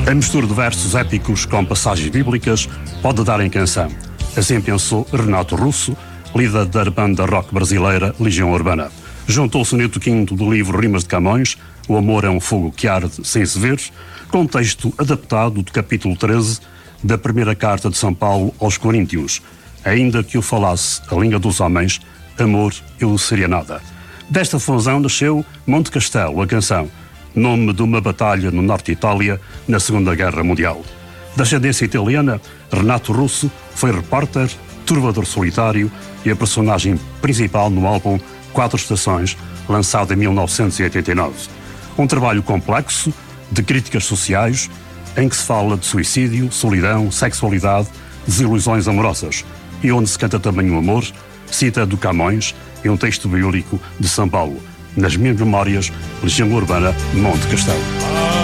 A mistura de versos épicos com passagens bíblicas pode dar em canção. Assim pensou Renato Russo, líder da banda rock brasileira Legião Urbana. Juntou o soneto quinto do livro Rimas de Camões, O Amor é um Fogo que Arde Sem Se Ver, com um texto adaptado do capítulo 13 da primeira carta de São Paulo aos Coríntios. Ainda que eu falasse a língua dos homens, amor eu seria nada. Desta fusão nasceu Monte Castelo, a canção, nome de uma batalha no norte de Itália na Segunda Guerra Mundial. De ascendência italiana, Renato Russo foi repórter, trovador solitário e a personagem principal no álbum Quatro Estações, lançado em 1989. Um trabalho complexo de críticas sociais em que se fala de suicídio, solidão, sexualidade, desilusões amorosas e onde se canta também o amor, cita do Camões e um texto bíblico de São Paulo. Nas minhas memórias, Legião Urbana, Monte Castelo.